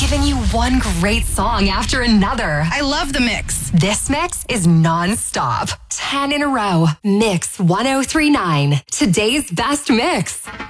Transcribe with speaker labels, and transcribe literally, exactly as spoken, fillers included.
Speaker 1: giving you one great song after another.
Speaker 2: I love the mix.
Speaker 1: This mix is non-stop. ten in a row. Mix one oh three point nine. Today's best mix.